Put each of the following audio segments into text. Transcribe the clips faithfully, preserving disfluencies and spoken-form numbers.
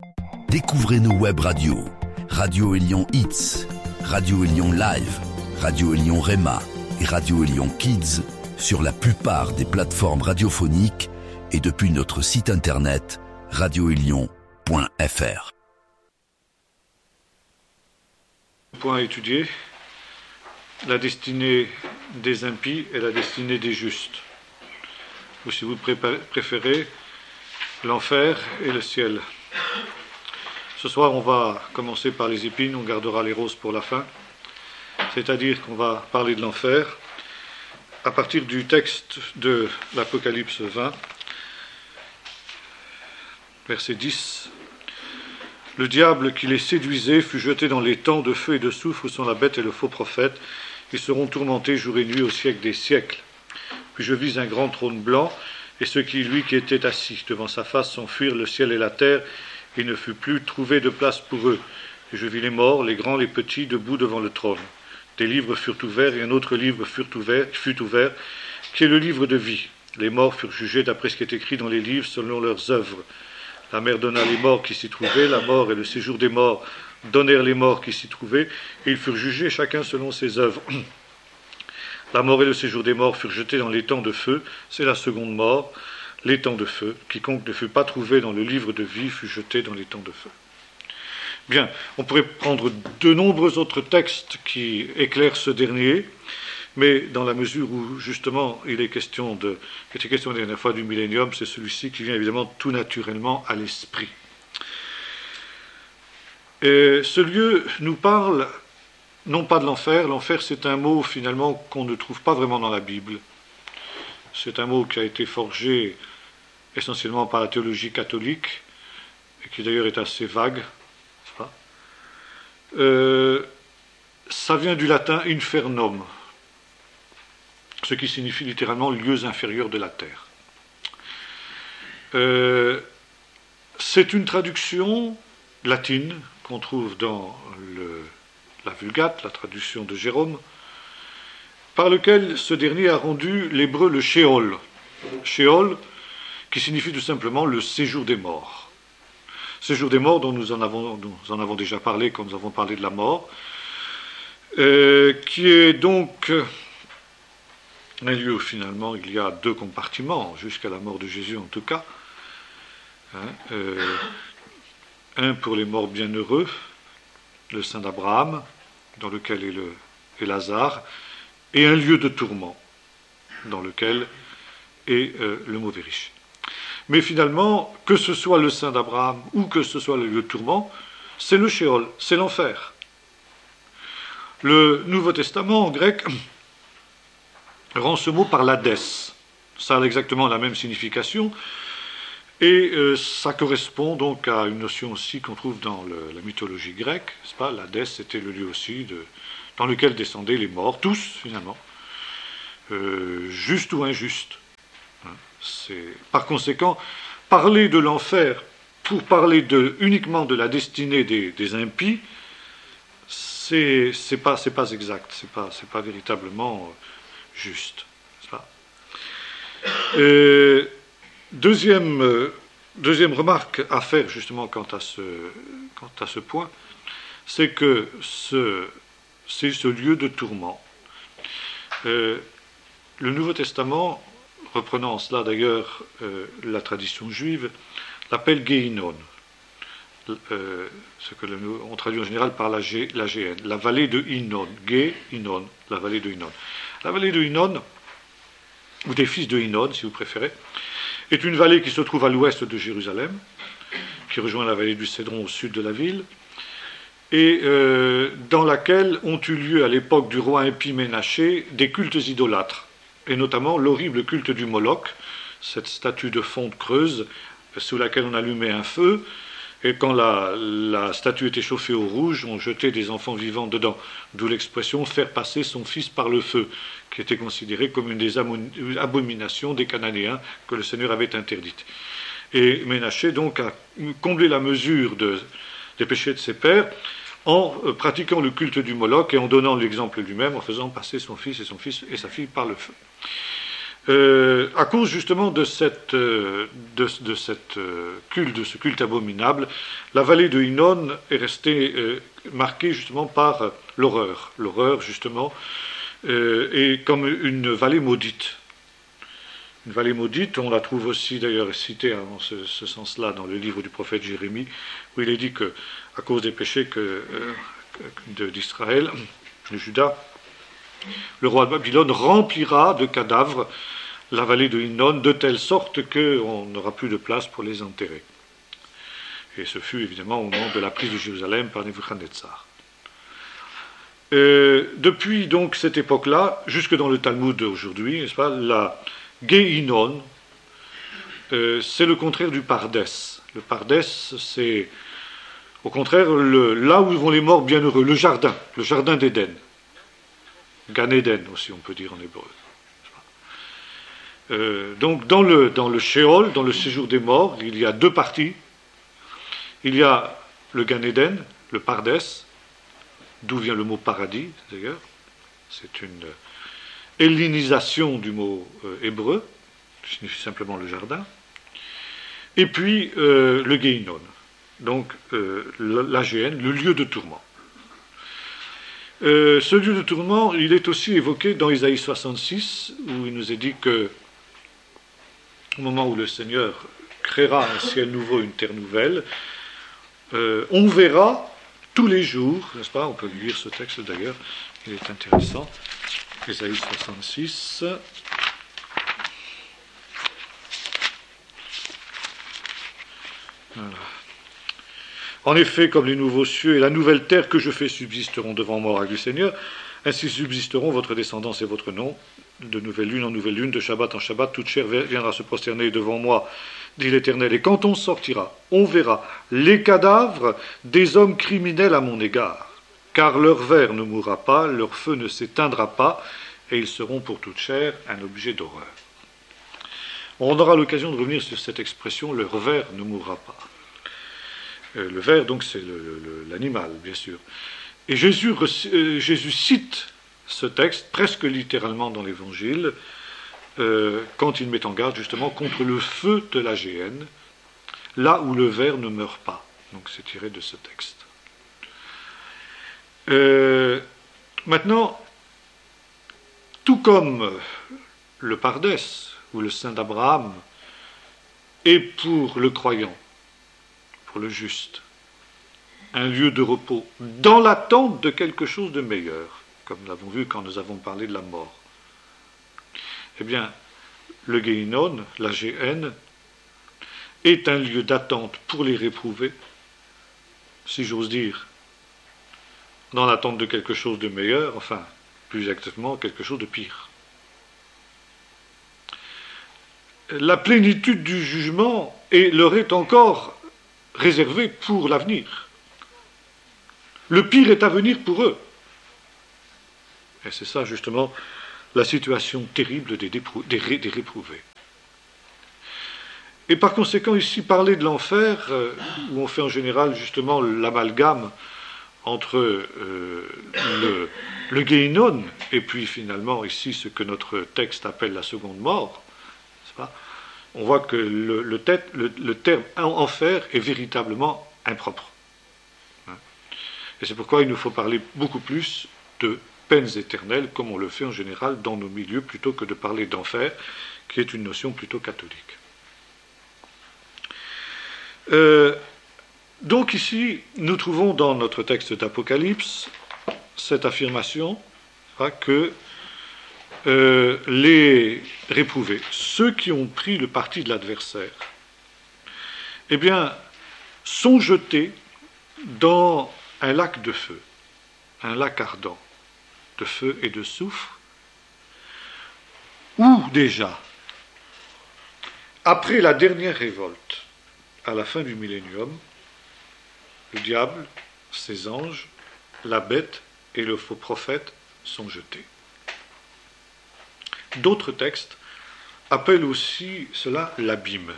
Découvrez nos web radios. Radio Élion Hits, Radio Élion Live, Radio Élion Rema et Radio Élion Kids sur la plupart des plateformes radiophoniques et depuis notre site internet radio élion point f r. Point à étudier, la destinée des impies et la destinée des justes. Ou si vous préférez, l'enfer et le ciel. Ce soir, on va commencer par les épines, on gardera les roses pour la fin. C'est-à-dire qu'on va parler de l'enfer à partir du texte de l'Apocalypse vingt, verset dix. Le diable qui les séduisait fut jeté dans les temps de feu et de soufre où sont la bête et le faux prophète. Ils seront tourmentés jour et nuit au siècle des siècles. Puis je vis un grand trône blanc, et ceux qui lui qui étaient assis devant sa face s'enfuirent le ciel et la terre. Il ne fut plus trouvé de place pour eux. Et je vis les morts, les grands, les petits, debout devant le trône. Des livres furent ouverts, et un autre livre fut ouvert, fut ouvert, qui est le livre de vie. Les morts furent jugés d'après ce qui est écrit dans les livres, selon leurs œuvres. La mer donna les morts qui s'y trouvaient, la mort et le séjour des morts donnèrent les morts qui s'y trouvaient, et ils furent jugés chacun selon ses œuvres. La mort et le séjour des morts furent jetés dans les temps de feu, c'est la seconde mort, les temps de feu. Quiconque ne fut pas trouvé dans le livre de vie fut jeté dans les temps de feu. Bien, on pourrait prendre de nombreux autres textes qui éclairent ce dernier, mais dans la mesure où, justement, il est question de, il était question la dernière fois du millénium, c'est celui-ci qui vient évidemment tout naturellement à l'esprit. Et ce lieu nous parle, non pas de l'enfer, l'enfer c'est un mot finalement qu'on ne trouve pas vraiment dans la Bible. C'est un mot qui a été forgé essentiellement par la théologie catholique, et qui d'ailleurs est assez vague. Euh, ça vient du latin infernum, ce qui signifie littéralement lieux inférieurs de la terre. Euh, c'est une traduction latine qu'on trouve dans le, la Vulgate, la traduction de Jérôme, par lequel ce dernier a rendu l'hébreu le Sheol. Sheol, qui signifie tout simplement le séjour des morts. Séjour des morts dont nous en avons, nous en avons déjà parlé quand nous avons parlé de la mort, euh, qui est donc un lieu où finalement il y a deux compartiments, jusqu'à la mort de Jésus en tout cas. Hein, euh, un pour les morts bienheureux, le sein d'Abraham, dans lequel est, le, est Lazare, et un lieu de tourment, dans lequel est euh, le mauvais riche. Mais finalement, que ce soit le sein d'Abraham ou que ce soit le lieu de tourment, c'est le Sheol, c'est l'enfer. Le Nouveau Testament en grec rend ce mot par l'Hadès. Ça a exactement la même signification et euh, ça correspond donc à une notion aussi qu'on trouve dans le, la mythologie grecque, n'est-ce pas ? L'Hadès c'était le lieu aussi de, dans lequel descendaient les morts, tous finalement, euh, justes ou injustes. C'est, par conséquent, parler de l'enfer pour parler de, uniquement de la destinée des, des impies, c'est, c'est, pas, c'est pas exact, c'est pas, c'est pas véritablement juste. Ça. Euh, deuxième, euh, deuxième remarque à faire justement quant à ce, quant à ce point, c'est que ce, c'est ce lieu de tourment. Euh, le Nouveau Testament, reprenant cela d'ailleurs euh, la tradition juive, l'appelle Guéinon, euh, ce que le, on traduit en général par la, G, la G N, la vallée de Hinnon, Guéinon, la vallée de Hinnon. La vallée de Hinnon, ou des fils de Hinnon si vous préférez, est une vallée qui se trouve à l'ouest de Jérusalem, qui rejoint la vallée du Cédron au sud de la ville, et euh, dans laquelle ont eu lieu à l'époque du roi impie Ménaché des cultes idolâtres, et notamment l'horrible culte du Moloch, cette statue de fonte creuse sous laquelle on allumait un feu, et quand la, la statue était chauffée au rouge, on jetait des enfants vivants dedans, d'où l'expression « faire passer son fils par le feu », qui était considérée comme une des abominations des Cananéens que le Seigneur avait interdites. Et Ménaché donc a comblé la mesure de, des péchés de ses pères en pratiquant le culte du Moloch et en donnant l'exemple lui-même, en faisant passer son fils et son fils et sa fille par le feu. Euh, à cause justement de, cette, euh, de, de, cette, euh, culte, de ce culte abominable, la vallée de Hinnom est restée euh, marquée justement par euh, l'horreur. L'horreur, justement, euh, est comme une vallée maudite. Une vallée maudite, on la trouve aussi d'ailleurs citée en ce, ce sens-là dans le livre du prophète Jérémie, où il est dit que, à cause des péchés que, euh, de, d'Israël, de Juda, le roi de Babylone remplira de cadavres la vallée de Hinnom, de telle sorte qu'on n'aura plus de place pour les enterrer. Et ce fut évidemment au moment de la prise de Jérusalem par Nebuchadnezzar. Euh, depuis donc cette époque-là, jusque dans le Talmud d'aujourd'hui, n'est-ce pas, la Gehinnom, euh, c'est le contraire du Pardès. Le Pardès, c'est au contraire le, là où vont les morts bienheureux, le jardin, le jardin d'Éden. Gan Eden aussi, on peut dire en hébreu. Euh, donc dans le, dans le Sheol, dans le séjour des morts, il y a deux parties. Il y a le Gan Eden, le Pardès, d'où vient le mot paradis d'ailleurs. C'est une hellénisation du mot euh, hébreu, qui signifie simplement le jardin. Et puis euh, le Gehinnom, donc euh, l'A G N, le lieu de tourment. Euh, ce lieu de tourment, il est aussi évoqué dans Isaïe soixante-six, où il nous est dit que au moment où le Seigneur créera un ciel nouveau, une terre nouvelle, euh, on verra tous les jours, n'est-ce pas? On peut lire ce texte d'ailleurs, il est intéressant. Isaïe soixante-six. Voilà. En effet, comme les nouveaux cieux et la nouvelle terre que je fais subsisteront devant moi, du Seigneur, ainsi subsisteront votre descendance et votre nom. De nouvelle lune en nouvelle lune, de Shabbat en Shabbat, toute chair viendra se prosterner devant moi, dit l'Éternel. Et quand on sortira, on verra les cadavres des hommes criminels à mon égard, car leur ver ne mourra pas, leur feu ne s'éteindra pas, et ils seront pour toute chair un objet d'horreur. On aura l'occasion de revenir sur cette expression, leur ver ne mourra pas. Euh, le ver, donc, c'est le, le, l'animal, bien sûr. Et Jésus, euh, Jésus cite ce texte, presque littéralement dans l'Évangile, euh, quand il met en garde, justement, contre le feu de la géhenne, là où le ver ne meurt pas. Donc, c'est tiré de ce texte. Euh, maintenant, tout comme le Pardès, ou le sein d'Abraham, est pour le croyant, pour le juste, un lieu de repos, dans l'attente de quelque chose de meilleur, comme nous l'avons vu quand nous avons parlé de la mort. Eh bien, le Gehinnom, la Géhenne, est un lieu d'attente pour les réprouvés, si j'ose dire, dans l'attente de quelque chose de meilleur, enfin, plus exactement, quelque chose de pire. La plénitude du jugement est, leur est encore réservée pour l'avenir. Le pire est à venir pour eux. Et c'est ça, justement, la situation terrible des, déprou- des, ré- des réprouvés. Et par conséquent, ici, parler de l'enfer, euh, où on fait en général, justement, l'amalgame entre euh, le, le Gehinnom et puis, finalement, ici, ce que notre texte appelle la seconde mort, n'est-ce pas ? On voit que le, le, tête, le, le terme enfer est véritablement impropre. Et c'est pourquoi il nous faut parler beaucoup plus de peines éternelles, comme on le fait en général dans nos milieux, plutôt que de parler d'enfer, qui est une notion plutôt catholique. Euh, donc ici, nous trouvons dans notre texte d'Apocalypse cette affirmation hein, que euh, les réprouvés, ceux qui ont pris le parti de l'adversaire, eh bien, sont jetés dans un lac de feu, un lac ardent, de feu et de soufre, où déjà, après la dernière révolte, à la fin du millénium, le diable, ses anges, la bête et le faux prophète sont jetés. D'autres textes appellent aussi cela l'abîme.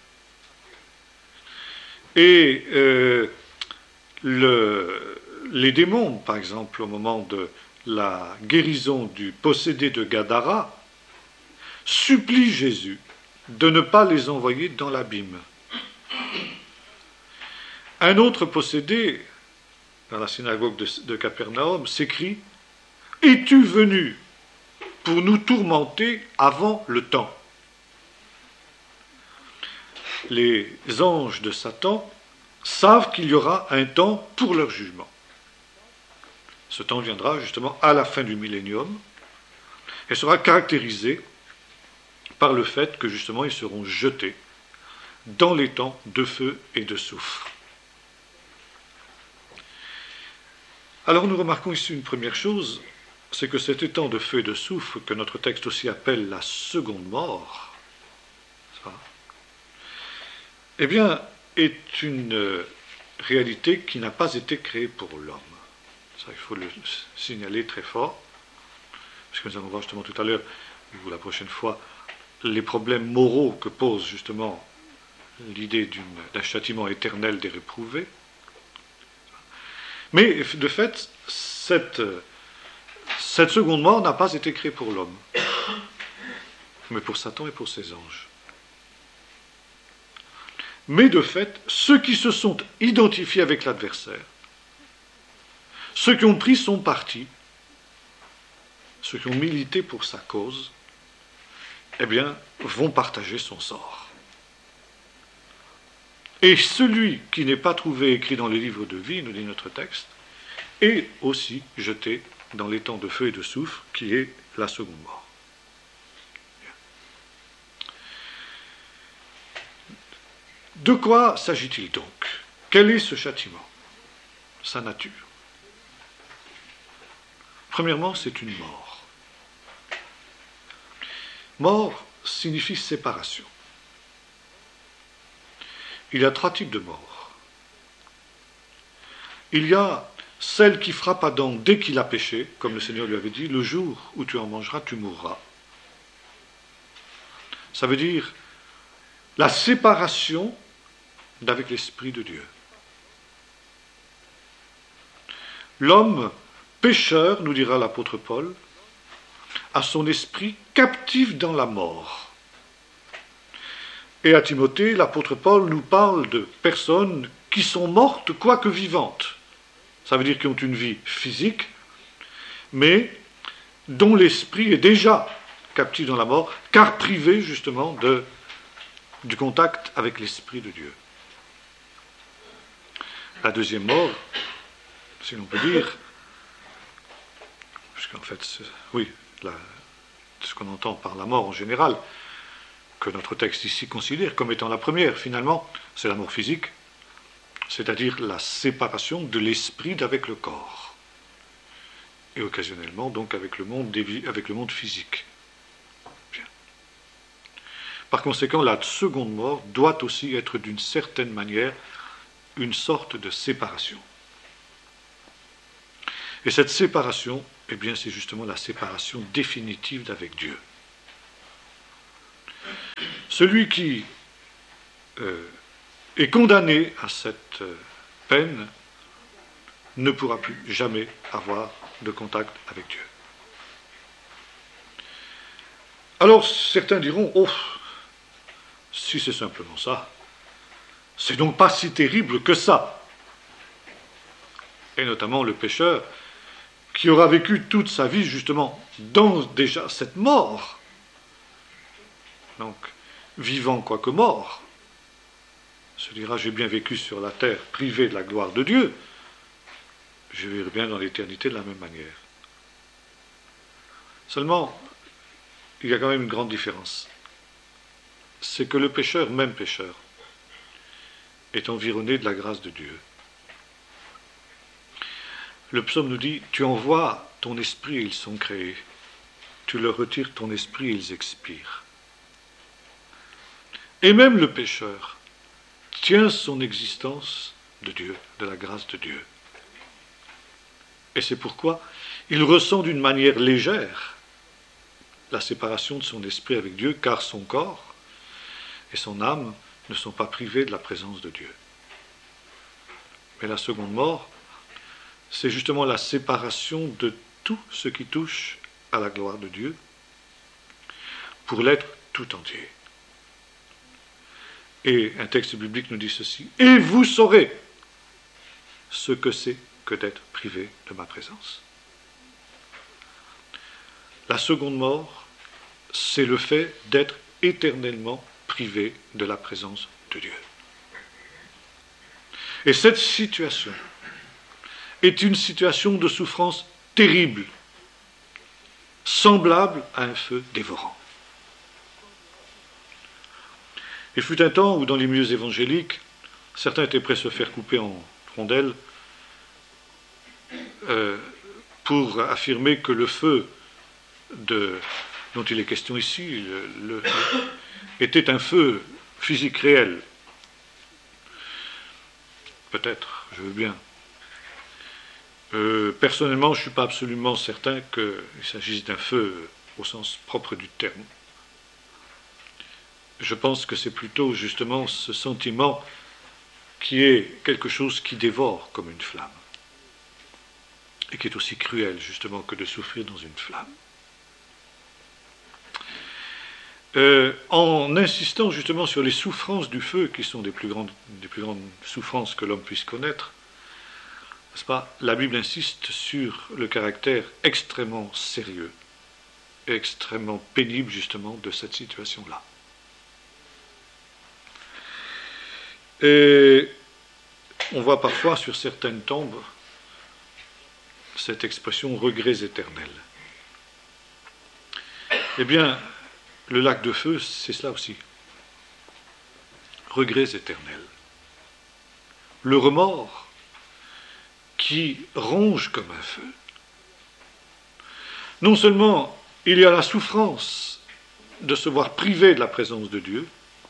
Et euh, le, les démons, par exemple, au moment de la guérison du possédé de Gadara, supplie Jésus de ne pas les envoyer dans l'abîme. Un autre possédé, dans la synagogue de, de Capernaum, s'écrie « Es-tu venu pour nous tourmenter avant le temps ?» Les anges de Satan savent qu'il y aura un temps pour leur jugement. Ce temps viendra justement à la fin du millénium et sera caractérisé par le fait que justement ils seront jetés dans les temps de feu et de soufre. Alors nous remarquons ici une première chose, c'est que cet étang de feu et de soufre, que notre texte aussi appelle la seconde mort, ça, eh bien, est une réalité qui n'a pas été créée pour l'homme. Ça, il faut le signaler très fort, parce que nous allons voir justement tout à l'heure, ou la prochaine fois, les problèmes moraux que pose justement l'idée d'une, d'un châtiment éternel des réprouvés. Mais de fait, cette, cette seconde mort n'a pas été créée pour l'homme, mais pour Satan et pour ses anges. Mais de fait, ceux qui se sont identifiés avec l'adversaire, ceux qui ont pris son parti, ceux qui ont milité pour sa cause, eh bien, vont partager son sort. Et celui qui n'est pas trouvé écrit dans le livre de vie, nous dit notre texte, est aussi jeté dans l'étang de feu et de soufre, qui est la seconde mort. De quoi s'agit-il donc? Quel est ce châtiment? Sa nature. Premièrement, c'est une mort. Mort signifie séparation. Il y a trois types de morts. Il y a celle qui frappe Adam dès qu'il a péché, comme le Seigneur lui avait dit, le jour où tu en mangeras, tu mourras. Ça veut dire la séparation d'avec l'Esprit de Dieu. L'homme pécheur, nous dira l'apôtre Paul, a son esprit captif dans la mort. Et à Timothée, l'apôtre Paul nous parle de personnes qui sont mortes quoique vivantes. Ça veut dire qu'ils ont une vie physique, mais dont l'esprit est déjà captif dans la mort, car privé justement de, du contact avec l'Esprit de Dieu. La deuxième mort, si l'on peut dire, puisqu'en fait, c'est, oui, la, ce qu'on entend par la mort en général, que notre texte ici considère comme étant la première, finalement, c'est la mort physique, c'est-à-dire la séparation de l'esprit d'avec le corps, et occasionnellement donc avec le monde, des, avec le monde physique. Bien. Par conséquent, la seconde mort doit aussi être d'une certaine manière une sorte de séparation. Et cette séparation, eh bien, c'est justement la séparation définitive d'avec Dieu. Celui qui euh, est condamné à cette euh, peine ne pourra plus jamais avoir de contact avec Dieu. Alors certains diront, oh, si c'est simplement ça, c'est donc pas si terrible que ça. Et notamment le pécheur qui aura vécu toute sa vie justement dans déjà cette mort. Donc, vivant quoique mort, se dira, j'ai bien vécu sur la terre privé de la gloire de Dieu, je vivrai bien dans l'éternité de la même manière. Seulement, il y a quand même une grande différence. C'est que le pécheur, même pécheur, est environné de la grâce de Dieu. Le psaume nous dit, tu envoies ton esprit et ils sont créés. Tu leur retires ton esprit et ils expirent. Et même le pécheur tient son existence de Dieu, de la grâce de Dieu. Et c'est pourquoi il ressent d'une manière légère la séparation de son esprit avec Dieu, car son corps et son âme ne sont pas privés de la présence de Dieu. Mais la seconde mort, c'est justement la séparation de tout ce qui touche à la gloire de Dieu, pour l'être tout entier. Et un texte biblique nous dit ceci, « Et vous saurez ce que c'est que d'être privé de ma présence. » La seconde mort, c'est le fait d'être éternellement privé de la présence de Dieu. Et cette situation est une situation de souffrance terrible, semblable à un feu dévorant. Il fut un temps où, dans les milieux évangéliques, certains étaient prêts à se faire couper en rondelles euh, pour affirmer que le feu de, dont il est question ici le, le, le, était un feu physique réel. Peut-être, je veux bien. Euh, personnellement, je ne suis pas absolument certain qu'il s'agisse d'un feu au sens propre du terme. Je pense que c'est plutôt justement ce sentiment qui est quelque chose qui dévore comme une flamme et qui est aussi cruel justement que de souffrir dans une flamme. Euh, en insistant justement sur les souffrances du feu, qui sont des plus grandes, des plus grandes souffrances que l'homme puisse connaître, n'est-ce pas, la Bible insiste sur le caractère extrêmement sérieux et extrêmement pénible justement de cette situation-là. Et on voit parfois sur certaines tombes cette expression « regrets éternels ». Eh bien, le lac de feu, c'est cela aussi. Regrets éternels. Le remords qui ronge comme un feu. Non seulement il y a la souffrance de se voir privé de la présence de Dieu,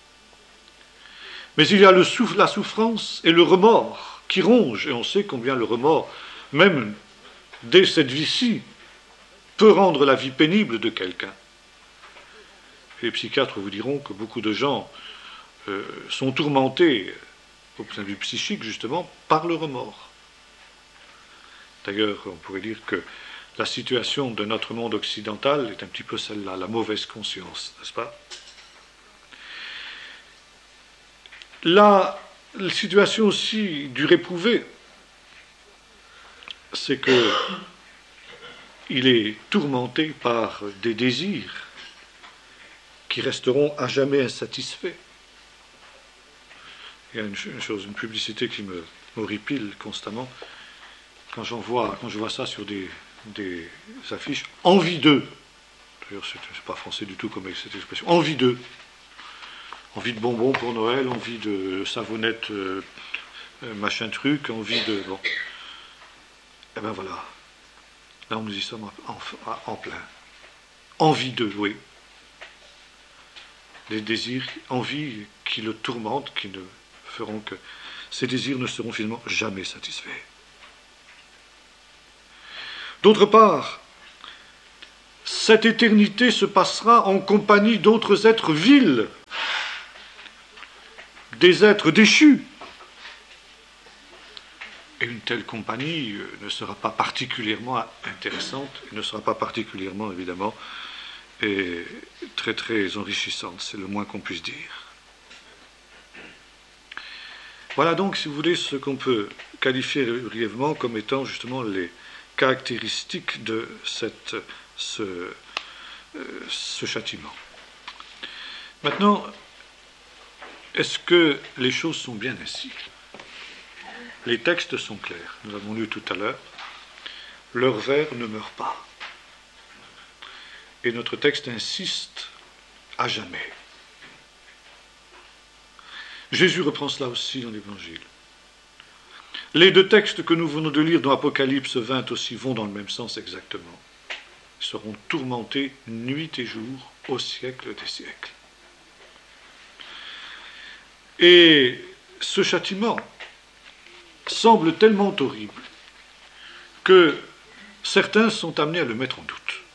mais il y a le souff- la souffrance et le remords qui rongent, et on sait combien le remords, même dès cette vie-ci, peut rendre la vie pénible de quelqu'un. Et les psychiatres vous diront que beaucoup de gens euh, sont tourmentés, au point de vue psychique justement, par le remords. D'ailleurs, on pourrait dire que la situation de notre monde occidental est un petit peu celle-là, la mauvaise conscience, n'est-ce pas ? La, la situation aussi du réprouvé, c'est que il est tourmenté par des désirs qui resteront à jamais insatisfaits. Il y a une, une chose, une publicité qui me m'horripile constamment quand j'en vois, quand je vois ça sur des, des affiches. Envie d'eux. D'ailleurs, c'est, c'est pas français du tout comme cette expression. Envie d'eux. Envie de bonbons pour Noël, envie de savonnette, euh, machin truc, envie de... Bon. Eh bien voilà. Là, nous y sommes en, en, en plein. Envie de, oui. Des désirs, envies qui le tourmentent, qui ne feront que... Ces désirs ne seront finalement jamais satisfaits. D'autre part, cette éternité se passera en compagnie d'autres êtres vils, des êtres déchus. Et une telle compagnie ne sera pas particulièrement intéressante, et ne sera pas particulièrement, évidemment, et très très enrichissante, c'est le moins qu'on puisse dire. Voilà donc, si vous voulez, ce qu'on peut qualifier brièvement comme étant justement les caractéristiques de cette, ce, euh, ce châtiment. Maintenant, est-ce que les choses sont bien ainsi ? Les textes sont clairs, nous l'avons lu tout à l'heure. Leur vers ne meurt pas. Et notre texte insiste à jamais. Jésus reprend cela aussi dans l'Évangile. Les deux textes que nous venons de lire dans Apocalypse vingt aussi vont dans le même sens exactement. Ils seront tourmentés nuit et jour au siècle des siècles. Et ce châtiment semble tellement horrible que certains sont amenés à le mettre en doute.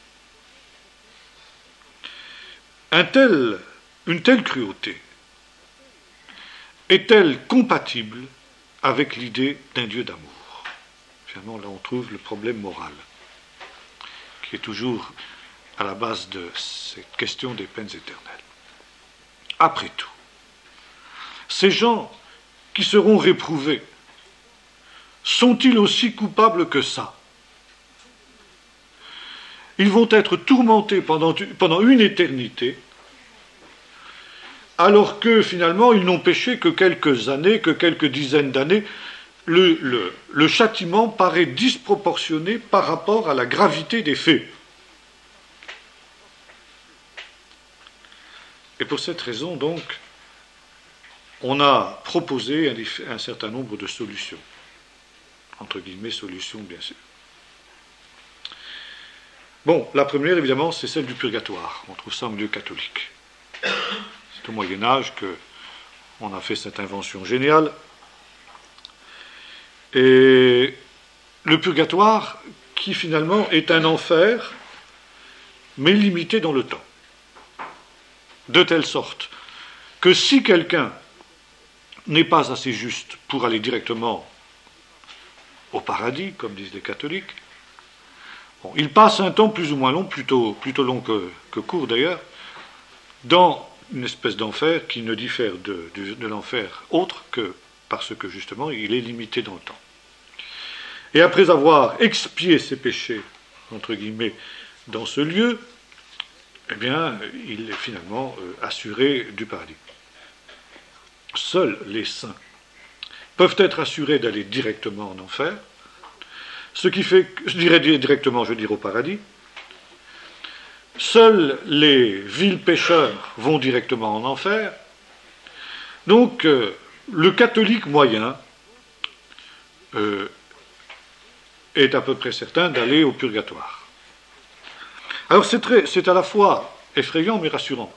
Un tel, une telle cruauté est-elle compatible avec l'idée d'un Dieu d'amour ? Finalement, là, on trouve le problème moral, qui est toujours à la base de cette question des peines éternelles. Après tout, ces gens qui seront réprouvés, sont-ils aussi coupables que ça? Ils vont être tourmentés pendant, pendant une éternité, alors que finalement ils n'ont péché que quelques années, que quelques dizaines d'années. Le, le, le châtiment paraît disproportionné par rapport à la gravité des faits. Et pour cette raison, donc, on a proposé un, un certain nombre de solutions. Entre guillemets, solutions, bien sûr. Bon, la première, évidemment, c'est celle du purgatoire. On trouve ça au milieu catholique. C'est au Moyen-Âge qu'on a fait cette invention géniale. Et le purgatoire, qui finalement est un enfer, mais limité dans le temps. De telle sorte que si quelqu'un n'est pas assez juste pour aller directement au paradis, comme disent les catholiques, bon, il passe un temps plus ou moins long, plutôt, plutôt long que, que court d'ailleurs, dans une espèce d'enfer qui ne diffère de, de, de l'enfer autre que parce que justement il est limité dans le temps. Et après avoir expié ses péchés, entre guillemets, dans ce lieu, eh bien, il est finalement euh, assuré du paradis. Seuls les saints peuvent être assurés d'aller directement en enfer, ce qui fait, je dirais directement, je veux dire au paradis. Seuls les vils pécheurs vont directement en enfer. Donc, euh, le catholique moyen euh, est à peu près certain d'aller au purgatoire. Alors c'est, très, c'est à la fois effrayant mais rassurant.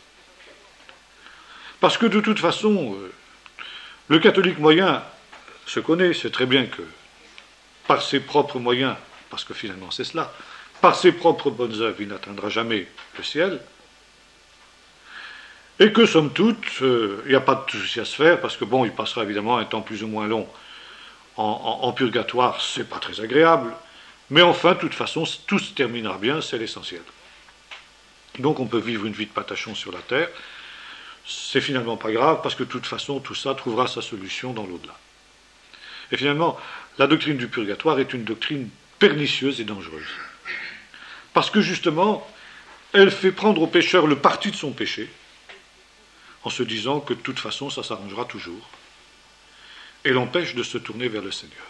Parce que de toute façon, euh, le catholique moyen se connaît, sait très bien que par ses propres moyens, parce que finalement c'est cela, par ses propres bonnes œuvres, il n'atteindra jamais le ciel, et que somme toute, euh, il n'y a pas de souci à se faire, parce que bon, il passera évidemment un temps plus ou moins long en, en, en purgatoire, c'est pas très agréable, mais enfin, de toute façon, tout se terminera bien, c'est l'essentiel. Donc on peut vivre une vie de patachon sur la terre, c'est finalement pas grave, parce que de toute façon, tout ça trouvera sa solution dans l'au-delà. Et finalement, la doctrine du purgatoire est une doctrine pernicieuse et dangereuse. Parce que justement, elle fait prendre au pécheur le parti de son péché, en se disant que de toute façon, ça s'arrangera toujours, et l'empêche de se tourner vers le Seigneur.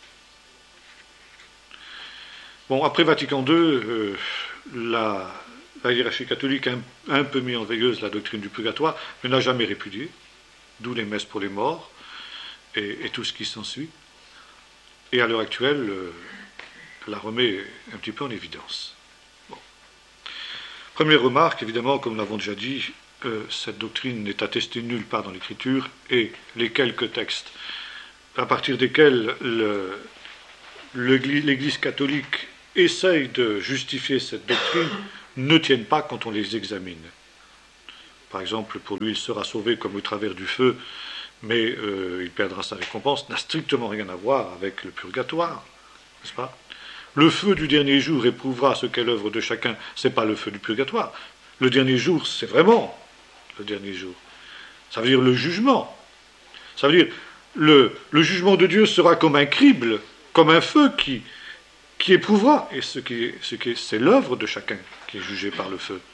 Bon, après Vatican deux, euh, la, la hiérarchie catholique a un, un peu mis en veilleuse la doctrine du purgatoire, mais n'a jamais répudié, d'où les messes pour les morts, et, et tout ce qui s'ensuit. Et à l'heure actuelle, euh, la remet un petit peu en évidence. Bon. Première remarque, évidemment, comme nous l'avons déjà dit, euh, cette doctrine n'est attestée nulle part dans l'Écriture, et les quelques textes à partir desquels le, le, l'Église catholique essaye de justifier cette doctrine ne tiennent pas quand on les examine. Par exemple, pour lui, il sera sauvé comme au travers du feu, mais euh, il perdra sa récompense, n'a strictement rien à voir avec le purgatoire, n'est-ce pas? Le feu du dernier jour éprouvera ce qu'est l'œuvre de chacun, ce n'est pas le feu du purgatoire. Le dernier jour, c'est vraiment le dernier jour. Ça veut dire le jugement. Ça veut dire le, le jugement de Dieu sera comme un crible, comme un feu qui, qui éprouvera, et ce qui, ce qui, c'est l'œuvre de chacun qui est jugée par le feu.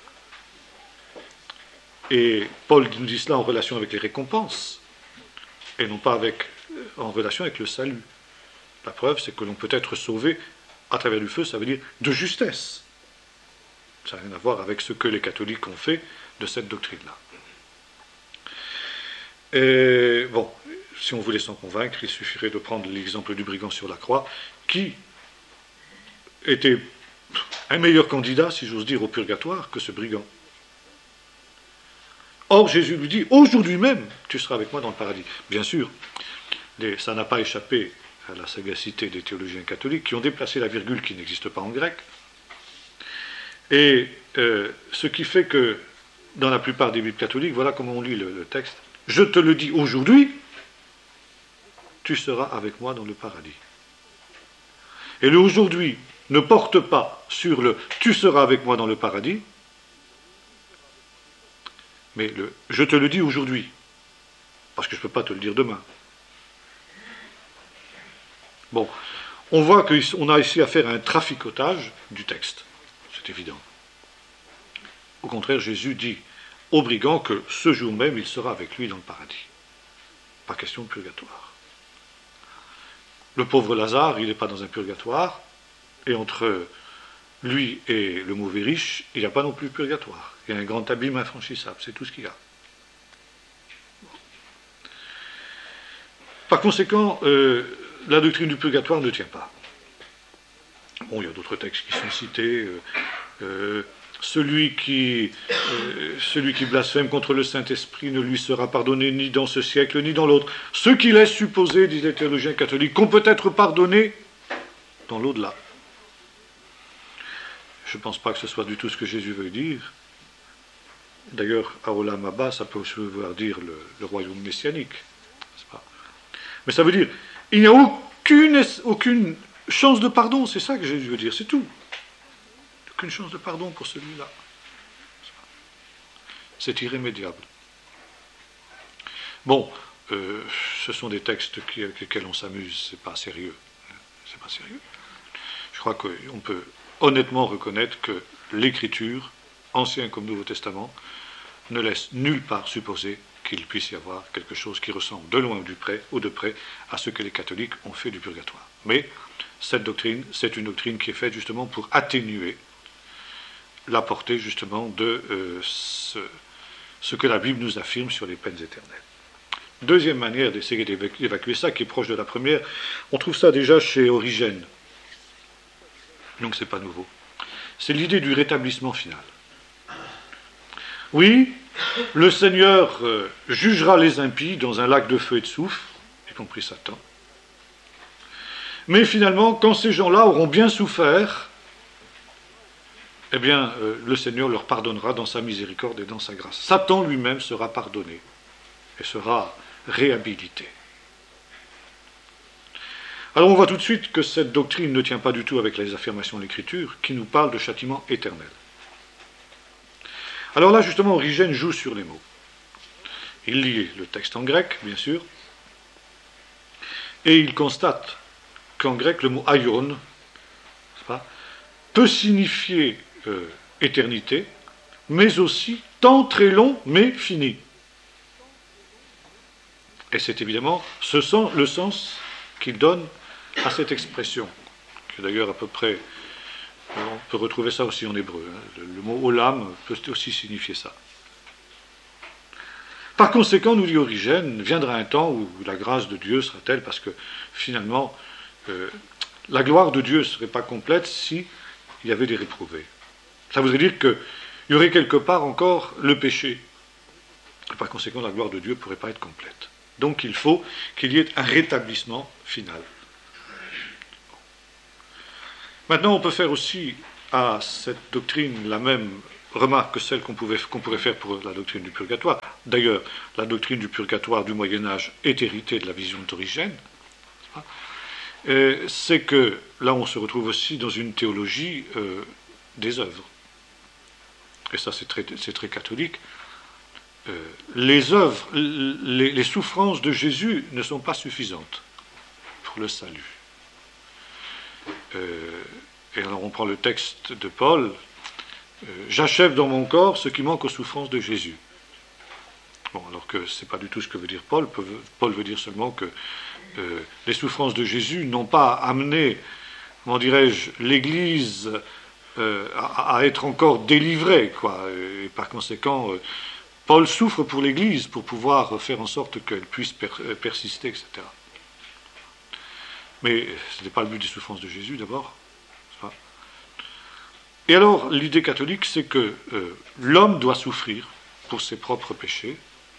Et Paul nous dit cela en relation avec les récompenses, et non pas avec, en relation avec le salut. La preuve, c'est que l'on peut être sauvé à travers du feu, ça veut dire de justesse. Ça n'a rien à voir avec ce que les catholiques ont fait de cette doctrine-là. Et bon, si on voulait s'en convaincre, il suffirait de prendre l'exemple du brigand sur la croix, qui était un meilleur candidat, si j'ose dire, au purgatoire que ce brigand. Or, Jésus lui dit, aujourd'hui même, tu seras avec moi dans le paradis. Bien sûr, les, ça n'a pas échappé à la sagacité des théologiens catholiques qui ont déplacé la virgule qui n'existe pas en grec. Et euh, ce qui fait que, dans la plupart des Bibles catholiques, voilà comment on lit le, le texte, « Je te le dis aujourd'hui, tu seras avec moi dans le paradis. » Et le « aujourd'hui » ne porte pas sur le « tu seras avec moi dans le paradis », mais le « je te le dis aujourd'hui », parce que je ne peux pas te le dire demain. Bon, on voit qu'on a ici affaire à un traficotage du texte, c'est évident. Au contraire, Jésus dit au brigand que ce jour même, il sera avec lui dans le paradis. Pas question de purgatoire. Le pauvre Lazare, il n'est pas dans un purgatoire, et entre lui et le mauvais riche, il n'y a pas non plus de purgatoire. Il y a un grand abîme infranchissable, c'est tout ce qu'il y a. Par conséquent, euh, la doctrine du purgatoire ne tient pas. Bon, il y a d'autres textes qui sont cités. Euh, euh, celui, qui, euh, celui qui blasphème contre le Saint-Esprit ne lui sera pardonné ni dans ce siècle ni dans l'autre. Ce qui laisse supposer, disent les théologiens catholiques, qu'on peut être pardonné dans l'au-delà. Je ne pense pas que ce soit du tout ce que Jésus veut dire. D'ailleurs, à Olam Abba, ça peut aussi vouloir dire le, le royaume messianique. N'est-ce pas ? Mais ça veut dire, il n'y a aucune, aucune chance de pardon, c'est ça que Jésus veut dire, c'est tout. Aucune chance de pardon pour celui-là. C'est irrémédiable. Bon, euh, ce sont des textes qui, avec lesquels on s'amuse, c'est pas sérieux. C'est pas sérieux. Je crois qu'on peut honnêtement reconnaître que l'Écriture, Ancien comme Nouveau Testament, ne laisse nulle part supposer qu'il puisse y avoir quelque chose qui ressemble de loin ou de près, ou de près à ce que les catholiques ont fait du purgatoire. Mais cette doctrine, c'est une doctrine qui est faite justement pour atténuer la portée justement de euh, ce, ce que la Bible nous affirme sur les peines éternelles. Deuxième manière d'essayer d'évacuer ça, qui est proche de la première, on trouve ça déjà chez Origène. Donc c'est pas nouveau. C'est l'idée du rétablissement final. Oui, le Seigneur euh, jugera les impies dans un lac de feu et de soufre, y compris Satan. Mais finalement, quand ces gens-là auront bien souffert, eh bien, euh, le Seigneur leur pardonnera dans sa miséricorde et dans sa grâce. Satan lui-même sera pardonné et sera réhabilité. Alors on voit tout de suite que cette doctrine ne tient pas du tout avec les affirmations de l'Écriture, qui nous parlent de châtiment éternel. Alors là, justement, Origène joue sur les mots. Il lit le texte en grec, bien sûr, et il constate qu'en grec, le mot aion, n'est-ce pas, peut signifier euh, éternité, mais aussi temps très long, mais fini. Et c'est évidemment ce sens, le sens qu'il donne à cette expression, qui est d'ailleurs à peu près, on peut retrouver ça aussi en hébreu, hein. le, le mot olam peut aussi signifier ça. Par conséquent, nous dit Origène, viendra un temps où la grâce de Dieu sera telle, parce que finalement, euh, la gloire de Dieu ne serait pas complète s'il y avait des réprouvés. Ça voudrait dire qu'il y aurait quelque part encore le péché. Et par conséquent, la gloire de Dieu ne pourrait pas être complète. Donc il faut qu'il y ait un rétablissement final. Maintenant, on peut faire aussi à cette doctrine la même remarque que celle qu'on pouvait, qu'on pourrait faire pour la doctrine du purgatoire. D'ailleurs, la doctrine du purgatoire du Moyen-Âge est héritée de la vision d'Origène. C'est que là, on se retrouve aussi dans une théologie euh, des œuvres. Et ça, c'est très, c'est très catholique. Euh, les œuvres, les, les souffrances de Jésus ne sont pas suffisantes pour le salut. Euh, et alors on prend le texte de Paul, euh, j'achève dans mon corps ce qui manque aux souffrances de Jésus. Bon, alors que ce n'est pas du tout ce que veut dire Paul. Paul veut dire seulement que euh, les souffrances de Jésus n'ont pas amené, comment dirais-je, l'Église euh, à, à être encore délivrée, quoi. Et par conséquent, euh, Paul souffre pour l'Église pour pouvoir faire en sorte qu'elle puisse per, persister, et cetera. Mais ce n'est pas le but des souffrances de Jésus, d'abord. Et alors, l'idée catholique, c'est que euh, l'homme doit souffrir pour ses propres péchés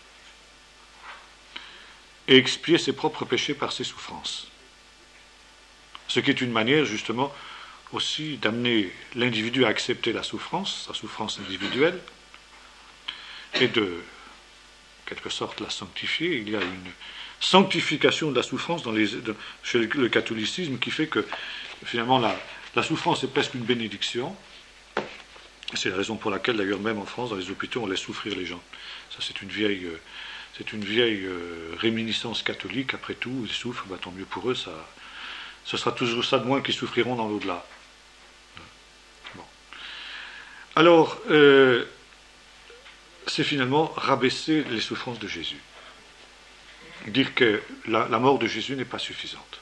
et expier ses propres péchés par ses souffrances. Ce qui est une manière, justement, aussi d'amener l'individu à accepter la souffrance, sa souffrance individuelle, et de, quelque sorte, la sanctifier. Il y a une sanctification de la souffrance dans les, de, chez le catholicisme qui fait que, finalement, la, La souffrance est presque une bénédiction. C'est la raison pour laquelle, d'ailleurs, même en France, dans les hôpitaux, on laisse souffrir les gens. Ça, c'est une vieille, euh, c'est une vieille euh, réminiscence catholique. Après tout, ils souffrent, bah, tant mieux pour eux. Ça, ce sera toujours ça de moins qui souffriront dans l'au-delà. Bon. Alors, euh, c'est finalement rabaisser les souffrances de Jésus. Dire que la, la mort de Jésus n'est pas suffisante.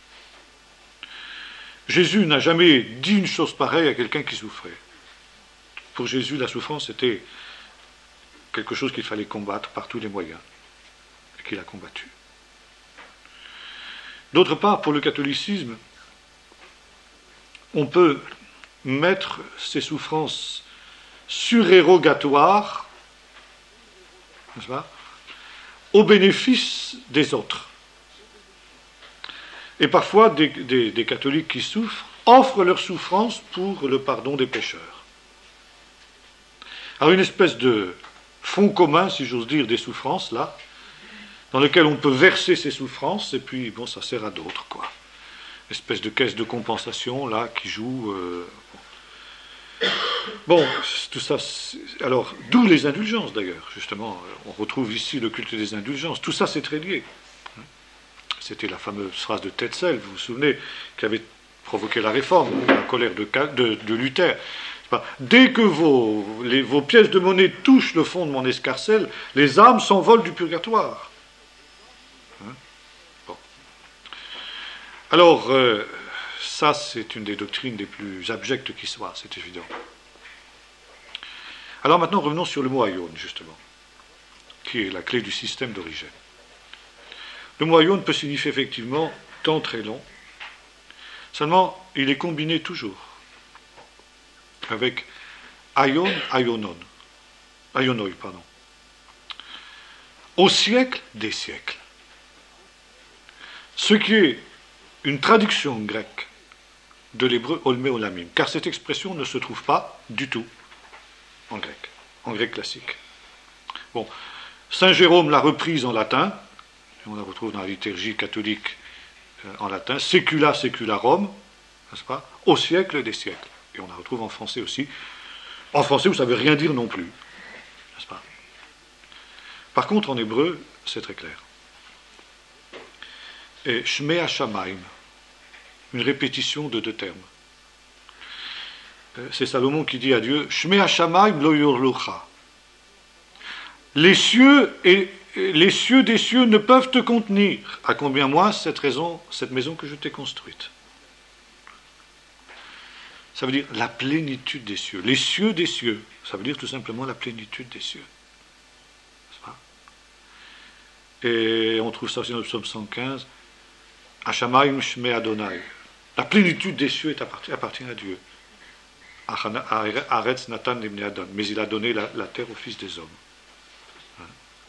Jésus n'a jamais dit une chose pareille à quelqu'un qui souffrait. Pour Jésus, la souffrance était quelque chose qu'il fallait combattre par tous les moyens, et qu'il a combattu. D'autre part, pour le catholicisme, on peut mettre ces souffrances surérogatoires, n'est-ce pas, au bénéfice des autres. Et parfois, des, des, des catholiques qui souffrent offrent leur souffrance pour le pardon des pécheurs. Alors une espèce de fonds commun, si j'ose dire, des souffrances, là, dans lequel on peut verser ces souffrances, et puis, bon, ça sert à d'autres, quoi. Une espèce de caisse de compensation, là, qui joue... Euh, bon, tout ça... Alors, d'où les indulgences, d'ailleurs, justement. On retrouve ici le culte des indulgences. Tout ça, c'est très lié. C'était la fameuse phrase de Tetzel, vous vous souvenez, qui avait provoqué la réforme, la colère de, de, de Luther. Dès que vos, les, vos pièces de monnaie touchent le fond de mon escarcelle, les âmes s'envolent du purgatoire. Hein? Bon. Alors, euh, ça, c'est une des doctrines les plus abjectes qui soit, c'est évident. Alors maintenant, revenons sur le mot aion, justement, qui est la clé du système d'origine. Le mot aion peut signifier effectivement temps très long, seulement il est combiné toujours avec aion, aionon, aionoi, pardon. Au siècle des siècles. Ce qui est une traduction grecque de l'hébreu olmé olamim, car cette expression ne se trouve pas du tout en grec, en grec classique. Bon, Saint Jérôme l'a reprise en latin, on la retrouve dans la liturgie catholique euh, en latin, secula secularum, n'est-ce pas, au siècle des siècles. Et on la retrouve en français aussi. En français, vous ne savez rien dire non plus, n'est-ce pas? Par contre, en hébreu, c'est très clair. Et Shmei Hashamaim, une répétition de deux termes. C'est Salomon qui dit à Dieu, Shmei Hashamaim lo yurlucha. Les cieux et les cieux des cieux ne peuvent te contenir. À combien moins cette raison, cette maison que je t'ai construite. Ça veut dire la plénitude des cieux. Les cieux des cieux, ça veut dire tout simplement la plénitude des cieux. N'est-ce pas? Et on trouve ça aussi dans le psaume cent quinze. Hashamayim Shmei Adonai. La plénitude des cieux est appartient, appartient à Dieu. Aretz Natan Libnei Adam. Mais il a donné la, la terre aux fils des hommes. Hein?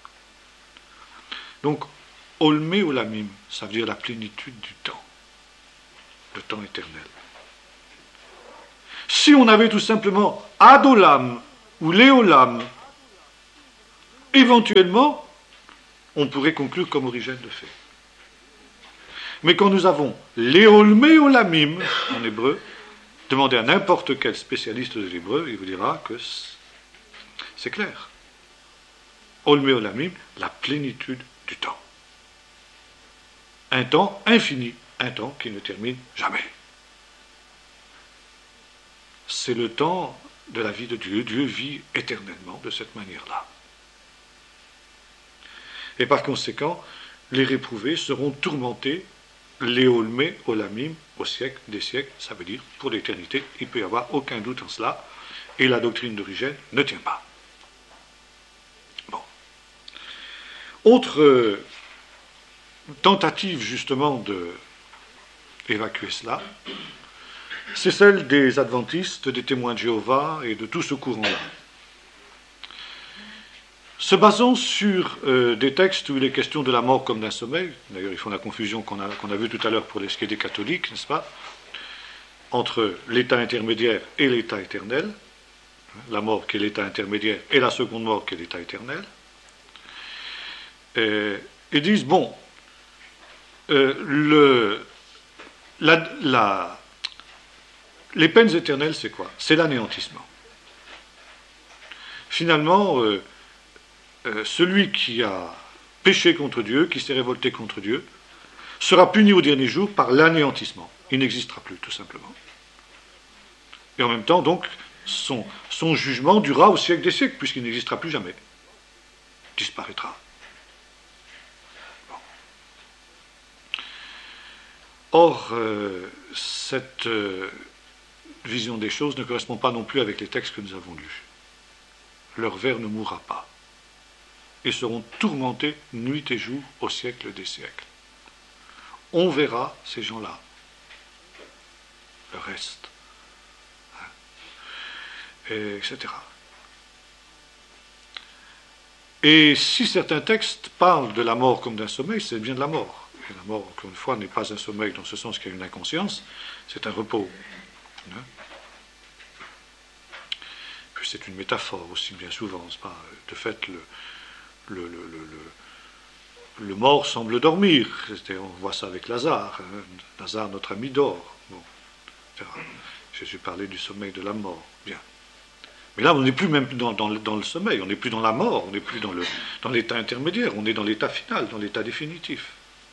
Donc, Olmé Olamim, ça veut dire la plénitude du temps. Le temps éternel. Si on avait tout simplement Adolam ou Léolam, éventuellement, on pourrait conclure comme Origène le fait. Mais quand nous avons Léolmé Olamim, en hébreu, demandez à n'importe quel spécialiste de l'hébreu, il vous dira que c'est clair. Olmé Olamim, la plénitude du temps. Un temps infini, un temps qui ne termine jamais. C'est le temps de la vie de Dieu. Dieu vit éternellement de cette manière-là. Et par conséquent, les réprouvés seront tourmentés, léolmé, olamim, au siècle des siècles, ça veut dire pour l'éternité. Il ne peut y avoir aucun doute en cela, et la doctrine d'Origène ne tient pas. Bon. Autre euh, tentative justement de évacuer cela, c'est celle des adventistes, des témoins de Jéhovah et de tout ce courant-là. Se basant sur euh, des textes où il est question de la mort comme d'un sommeil, d'ailleurs ils font la confusion qu'on a, qu'on a vue tout à l'heure pour les ce qui est des catholiques, n'est-ce pas, entre l'état intermédiaire et l'état éternel, la mort qui est l'état intermédiaire et la seconde mort qui est l'état éternel, et, ils disent, bon, euh, le, la, la les peines éternelles, c'est quoi? C'est l'anéantissement. Finalement, euh, euh, celui qui a péché contre Dieu, qui s'est révolté contre Dieu, sera puni au dernier jour par l'anéantissement. Il n'existera plus, tout simplement. Et en même temps, donc, son, son jugement durera au siècle des siècles, puisqu'il n'existera plus jamais. Il disparaîtra. Bon. Or, euh, cette euh, vision des choses ne correspond pas non plus avec les textes que nous avons lus. Leur ver ne mourra pas. Ils seront tourmentés nuit et jour au siècle des siècles. On verra ces gens-là. Le reste. Hein, et, etc. Et si certains textes parlent de la mort comme d'un sommeil, c'est bien de la mort. Et la mort, encore une fois, n'est pas un sommeil dans ce sens qu'il y a une inconscience, c'est un repos. Hein. Puis c'est une métaphore aussi, bien souvent, c'est pas. De fait, le, le, le, le, le, le mort semble dormir. On voit ça avec Lazare. Hein. Lazare, notre ami, dort. Bon, et cetera. Jésus parlait du sommeil de la mort. Bien. Mais là, on n'est plus même dans, dans, dans le sommeil, on n'est plus dans la mort, on n'est plus dans, le, dans l'état intermédiaire, on est dans l'état final, dans l'état définitif.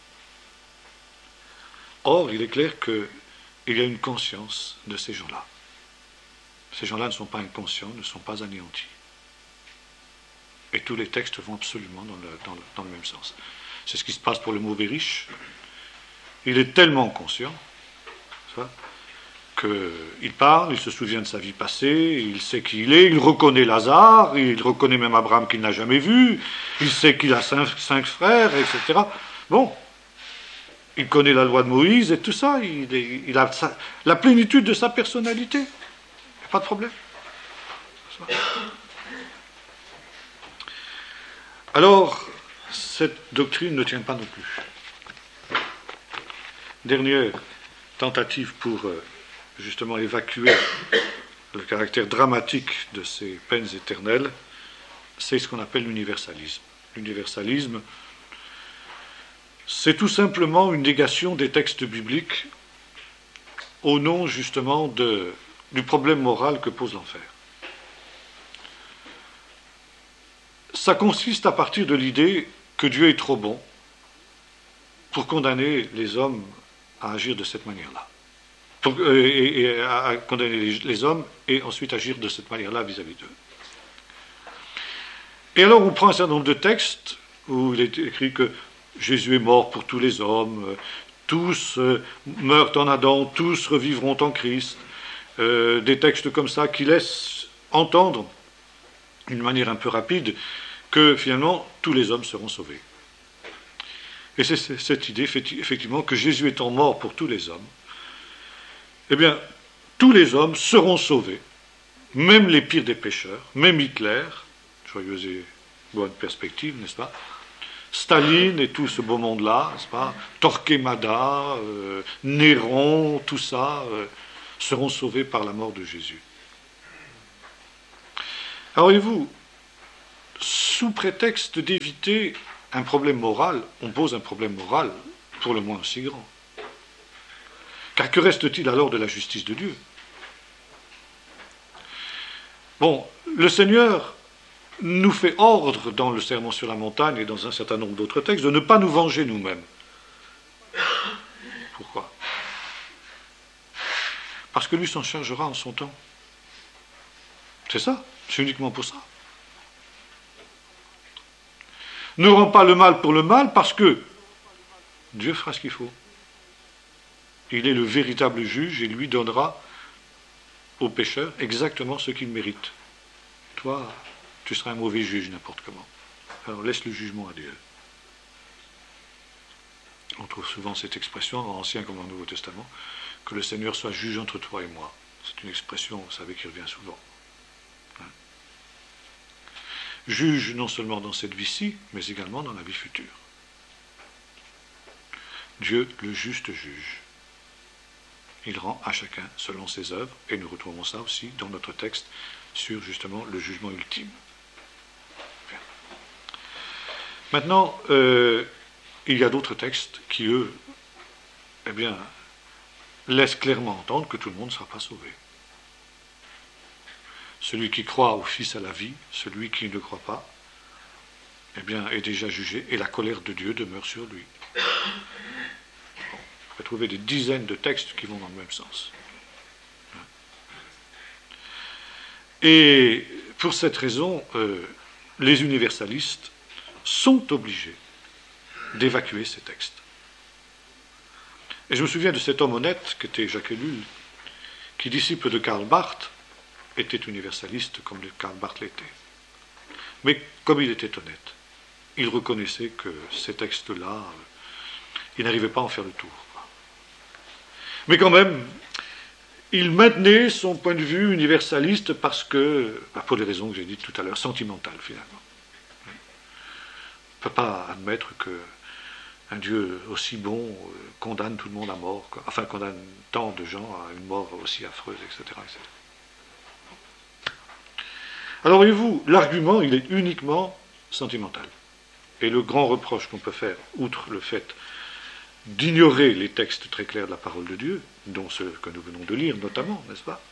Or, il est clair qu'il y a une conscience de ces gens-là. Ces gens-là ne sont pas inconscients, ne sont pas anéantis. Et tous les textes vont absolument dans le, dans le, dans le même sens. C'est ce qui se passe pour le mauvais riche. Il est tellement conscient, ça, qu'il parle, il se souvient de sa vie passée, il sait qui il est, il reconnaît Lazare, il reconnaît même Abraham qu'il n'a jamais vu, il sait qu'il a cinq, cinq frères, et cetera. Bon, il connaît la loi de Moïse et tout ça, il, est, il a sa, la plénitude de sa personnalité. Il n'y a pas de problème. Alors, cette doctrine ne tient pas non plus. Dernière tentative pour euh, justement évacuer le caractère dramatique de ces peines éternelles, c'est ce qu'on appelle l'universalisme. L'universalisme, c'est tout simplement une négation des textes bibliques au nom justement de, du problème moral que pose l'enfer. Ça consiste à partir de l'idée que Dieu est trop bon pour condamner les hommes à agir de cette manière-là. Pour, euh, et, et à condamner les, les hommes et ensuite agir de cette manière-là vis-à-vis d'eux. Et alors on prend un certain nombre de textes où il est écrit que Jésus est mort pour tous les hommes, euh, tous euh, meurent en Adam, tous revivront en Christ, euh, des textes comme ça qui laissent entendre d'une manière un peu rapide que finalement tous les hommes seront sauvés. Et c'est cette idée effectivement que Jésus étant mort pour tous les hommes, eh bien, tous les hommes seront sauvés, même les pires des pécheurs, même Hitler, joyeuse et bonne perspective, n'est-ce pas, Staline et tout ce beau monde-là, n'est-ce pas, Torquemada, euh, Néron, tout ça, euh, seront sauvés par la mort de Jésus. Alors, voyez-vous, sous prétexte d'éviter un problème moral, on pose un problème moral pour le moins aussi grand. Car que reste-t-il alors de la justice de Dieu? Bon, le Seigneur nous fait ordre dans le Sermon sur la montagne et dans un certain nombre d'autres textes de ne pas nous venger nous-mêmes. Pourquoi? Parce que lui s'en chargera en son temps. C'est ça, c'est uniquement pour ça. Ne rends pas le mal pour le mal parce que Dieu fera ce qu'il faut. Il est le véritable juge et lui donnera aux pécheurs exactement ce qu'ils méritent. Toi, tu seras un mauvais juge n'importe comment. Alors laisse le jugement à Dieu. On trouve souvent cette expression, dans l'Ancien comme dans le Nouveau Testament, que le Seigneur soit juge entre toi et moi. C'est une expression, vous savez, qui revient souvent. Hein? Juge non seulement dans cette vie-ci, mais également dans la vie future. Dieu, le juste juge. Il rend à chacun selon ses œuvres, et nous retrouvons ça aussi dans notre texte sur justement le jugement ultime. Bien. Maintenant, euh, il y a d'autres textes qui, eux, eh bien, laisse clairement entendre que tout le monde ne sera pas sauvé. Celui qui croit au Fils à la vie, celui qui ne croit pas, eh bien, est déjà jugé, et la colère de Dieu demeure sur lui. Bon, on peut trouver des dizaines de textes qui vont dans le même sens. Et pour cette raison, euh, les universalistes sont obligés d'évacuer ces textes. Et je me souviens de cet homme honnête, qui était Jacques Ellul, qui, disciple de Karl Barth, était universaliste comme Karl Barth l'était. Mais comme il était honnête, il reconnaissait que ces textes-là, euh, il n'arrivait pas à en faire le tour. Mais quand même, il maintenait son point de vue universaliste parce que, bah pour les raisons que j'ai dites tout à l'heure, sentimentales finalement. On ne peut pas admettre qu'un Dieu aussi bon euh, condamne tout le monde à mort, quoi. Enfin condamne tant de gens à une mort aussi affreuse, et cetera, et cetera. Alors voyez-vous, l'argument, il est uniquement sentimental. Et le grand reproche qu'on peut faire, outre le fait d'ignorer les textes très clairs de la parole de Dieu, dont ceux que nous venons de lire notamment, n'est-ce pas?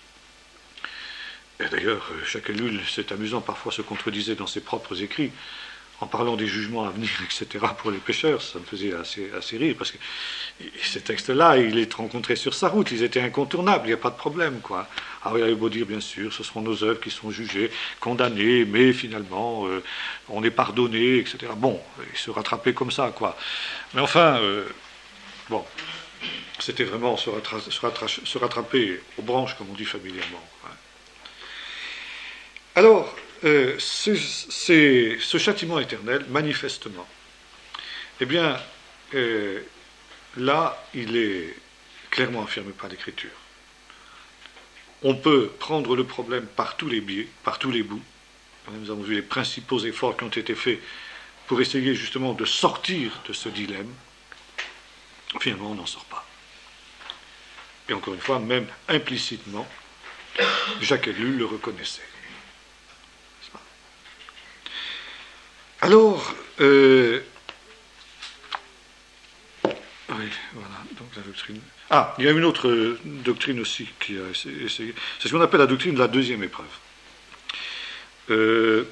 Et d'ailleurs, Jacques Ellul, c'est amusant, parfois se contredisait dans ses propres écrits, en parlant des jugements à venir, et cetera, pour les pécheurs. Ça me faisait assez, assez rire, parce que ces textes-là, il les rencontrait sur sa route, ils étaient incontournables, il n'y a pas de problème, quoi. Alors il avait beau dire, bien sûr, ce seront nos œuvres qui sont jugées, condamnées, mais finalement, euh, on est pardonné, et cetera. Bon, il se rattrapait comme ça, quoi. Mais enfin, euh, bon, c'était vraiment se, rattra- se, rattra- se rattraper aux branches, comme on dit familièrement. Quoi. Alors, euh, c'est, c'est, ce châtiment éternel, manifestement, eh bien, euh, là, il est clairement affirmé par l'Écriture. On peut prendre le problème par tous les biais, par tous les bouts. Nous avons vu les principaux efforts qui ont été faits pour essayer justement de sortir de ce dilemme. Finalement, on n'en sort pas. Et encore une fois, même implicitement, Jacques Ellul le reconnaissait. Alors, euh, oui, voilà, donc la doctrine. Ah, il y a une autre euh, doctrine aussi qui a essayé. C'est ce qu'on appelle la doctrine de la deuxième épreuve. Euh,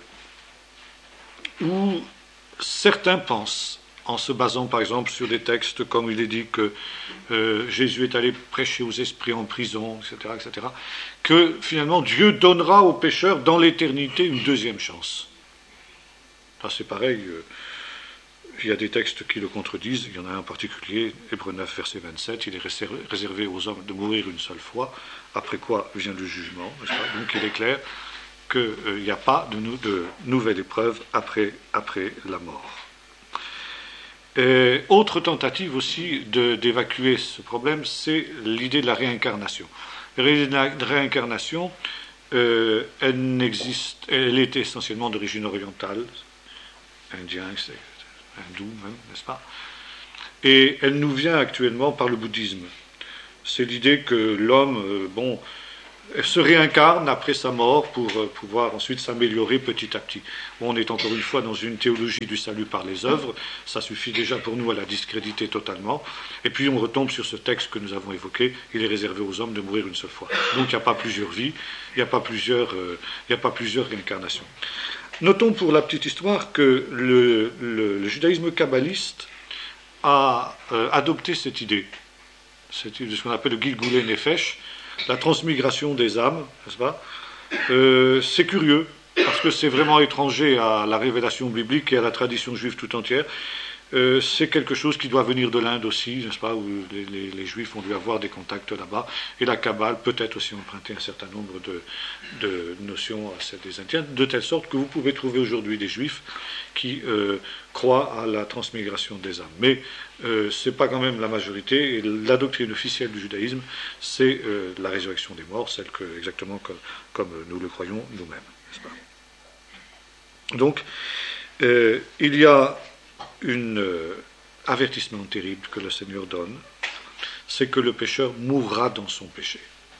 où certains pensent, en se basant par exemple sur des textes comme il est dit que euh, Jésus est allé prêcher aux esprits en prison, et cetera, et cetera, que finalement Dieu donnera aux pécheurs dans l'éternité une deuxième chance. Là, c'est pareil, euh, il y a des textes qui le contredisent, il y en a un en particulier, Hébreux neuf, verset vingt-sept, il est réservé aux hommes de mourir une seule fois, après quoi vient le jugement, n'est-ce pas? Donc il est clair qu'il n'y euh, a pas de, nou- de nouvelle épreuve après, après la mort. Et autre tentative aussi de, d'évacuer ce problème, c'est l'idée de la réincarnation. La réincarnation, euh, elle n'existe, elle est essentiellement d'origine orientale, indien, c'est hindou même, n'est-ce pas? Et elle nous vient actuellement par le bouddhisme. C'est l'idée que l'homme, euh, bon, se réincarne après sa mort pour euh, pouvoir ensuite s'améliorer petit à petit. Bon, on est encore une fois dans une théologie du salut par les œuvres, ça suffit déjà pour nous à la discréditer totalement, et puis on retombe sur ce texte que nous avons évoqué, il est réservé aux hommes de mourir une seule fois. Donc il n'y a pas plusieurs vies, il n'y a pas plusieurs, euh, il n'y a pas plusieurs réincarnations. Notons pour la petite histoire que le, le, le judaïsme kabbaliste a euh, adopté cette idée, cette idée de ce qu'on appelle le Gilgulei Nefesh, la transmigration des âmes, n'est-ce pas? euh, C'est curieux, parce que c'est vraiment étranger à la révélation biblique et à la tradition juive tout entière. Euh, c'est quelque chose qui doit venir de l'Inde aussi, n'est-ce pas, où les, les, les Juifs ont dû avoir des contacts là-bas, et la Kabbale peut-être aussi emprunter un certain nombre de, de notions à celles des Indiens, de telle sorte que vous pouvez trouver aujourd'hui des Juifs qui euh, croient à la transmigration des âmes. Mais euh, ce n'est pas quand même la majorité, et la doctrine officielle du judaïsme, c'est euh, la résurrection des morts, celle que, exactement comme, comme nous le croyons nous-mêmes, n'est-ce pas? Donc, euh, il y a un euh, avertissement terrible que le Seigneur donne, c'est que le pécheur mourra dans son péché.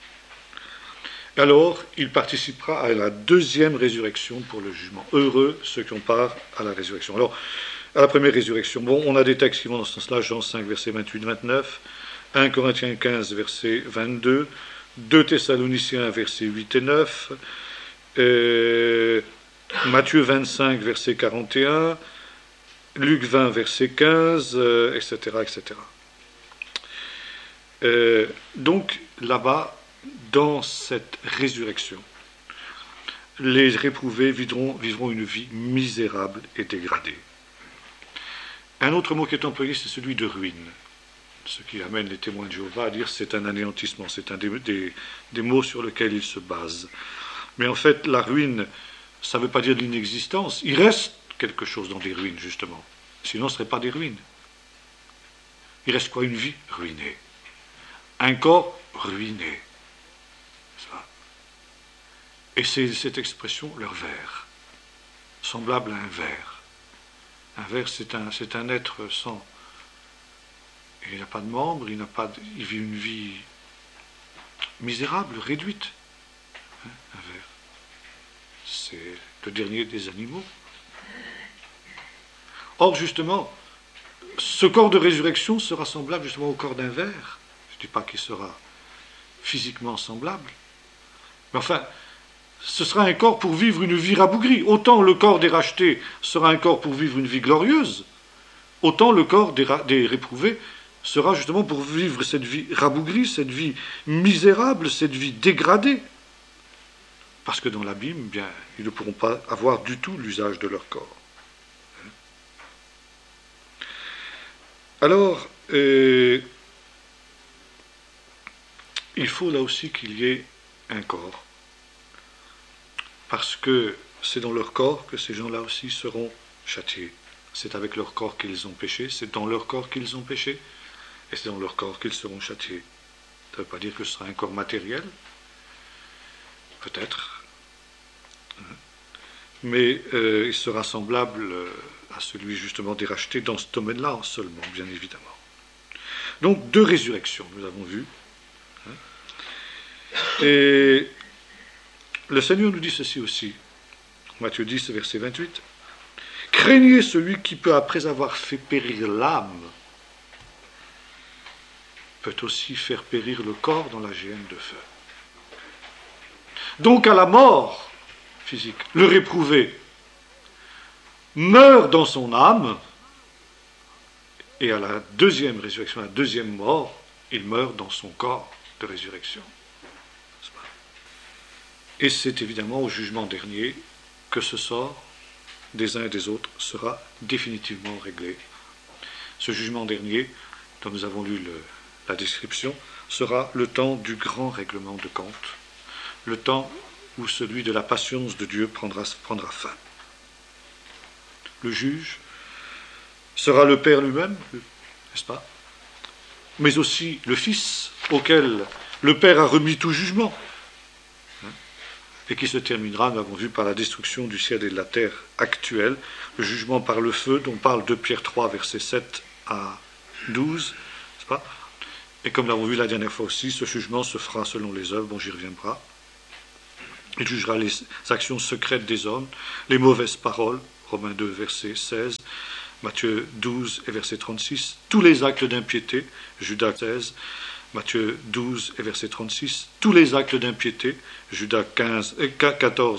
Alors, il participera à la deuxième résurrection pour le jugement. Heureux ceux qui ont part à la résurrection. Alors, à la première résurrection, bon, on a des textes qui vont dans ce sens-là, Jean cinq, versets vingt-huit vingt-neuf, un Corinthiens quinze, verset vingt-deux, deux Thessaloniciens, versets huit et neuf, euh, Matthieu vingt-cinq, verset quarante et un, Luc vingt, verset quinze, euh, et cetera, et cetera. Euh, donc, là-bas, dans cette résurrection, les réprouvés vivront, vivront une vie misérable et dégradée. Un autre mot qui est employé, c'est celui de ruine. Ce qui amène les témoins de Jéhovah à dire que c'est un anéantissement, c'est un des, des, des mots sur lesquels ils se basent. Mais en fait, la ruine, ça ne veut pas dire de l'inexistence. Il reste quelque chose dans des ruines, justement. Sinon, ce ne serait pas des ruines. Il reste quoi? Une vie ruinée. Un corps ruiné. Et c'est cette expression, leur ver, semblable à un ver. Un ver, c'est un, c'est un être sans... Il n'a pas de membres, il, n'a pas de, il vit une vie misérable, réduite. Hein, un ver. C'est le dernier des animaux. Or, justement, ce corps de résurrection sera semblable justement au corps d'un ver. Je ne dis pas qu'il sera physiquement semblable, mais enfin, ce sera un corps pour vivre une vie rabougrie. Autant le corps des rachetés sera un corps pour vivre une vie glorieuse, autant le corps des, ra- des réprouvés sera justement pour vivre cette vie rabougrie, cette vie misérable, cette vie dégradée. Parce que dans l'abîme, bien, ils ne pourront pas avoir du tout l'usage de leur corps. Alors, euh, il faut là aussi qu'il y ait un corps. Parce que c'est dans leur corps que ces gens-là aussi seront châtiés. C'est avec leur corps qu'ils ont péché, c'est dans leur corps qu'ils ont péché, et c'est dans leur corps qu'ils seront châtiés. Ça ne veut pas dire que ce sera un corps matériel, peut-être, mais euh, il sera semblable à celui justement des rachetés dans ce domaine-là seulement, bien évidemment. Donc deux résurrections, nous avons vu. Et le Seigneur nous dit ceci aussi, Matthieu dix, verset vingt-huit. « Craignez celui qui peut, après avoir fait périr l'âme, peut aussi faire périr le corps dans la géhenne de feu. » Donc à la mort physique, le réprouvé meurt dans son âme, et à la deuxième résurrection, à la deuxième mort, il meurt dans son corps de résurrection. Et c'est évidemment au jugement dernier que ce sort des uns et des autres sera définitivement réglé. Ce jugement dernier, dont nous avons lu le, la description, sera le temps du grand règlement de compte, le temps où celui de la patience de Dieu prendra, prendra fin. Le juge sera le Père lui-même, n'est-ce pas? Mais aussi le Fils, auquel le Père a remis tout jugement, et qui se terminera, nous l'avons vu, par la destruction du ciel et de la terre actuelle, le jugement par le feu, dont parle deux Pierre trois, versets sept à douze, n'est-ce pas? Et comme nous l'avons vu la dernière fois aussi, ce jugement se fera selon les œuvres, bon, j'y reviendrai. Il jugera les actions secrètes des hommes, les mauvaises paroles, Romains deux, verset seize, Matthieu douze et verset trente-six, tous les actes d'impiété, Judas seize, Matthieu douze et verset trente-six, tous les actes d'impiété, Judas quinze, quatorze